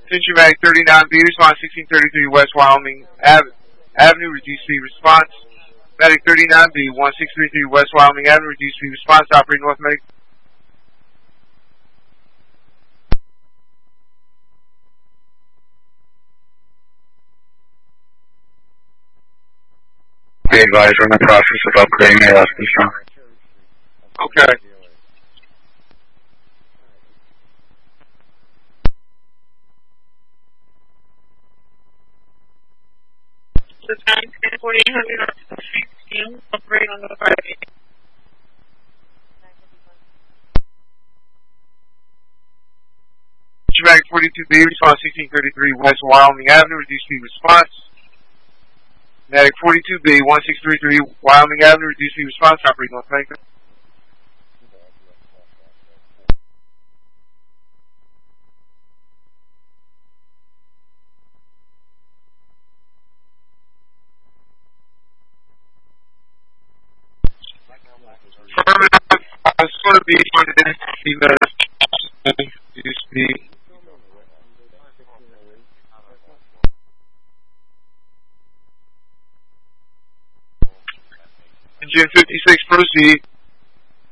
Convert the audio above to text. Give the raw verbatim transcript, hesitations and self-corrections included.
Attention Mag thirty-nine B, response sixteen thirty-three West Wyoming Ave- Avenue, reduced speed response. Medic thirty-nine B, one six three three West Wyoming Avenue, reduced speed response, operating North Medic. Be advised, we're in the process of upgrading your last system. Okay. The time is forty-eight hundred on sixteen, operate on the Friday. Mag forty-two B, response sixteen thirty-three West Wyoming Avenue, reduced speed response. Medic forty-two B, one six three three Wyoming Avenue, reduced speed response, operating North Medic. It's going to be for this reduced speed. Engine fifty-six, proceed.